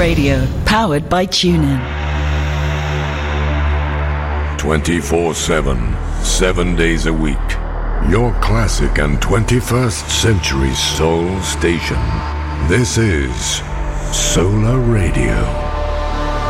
Radio, powered by TuneIn. 24/7, 7 days a week. Your classic and 21st century soul station. This is Solar Radio.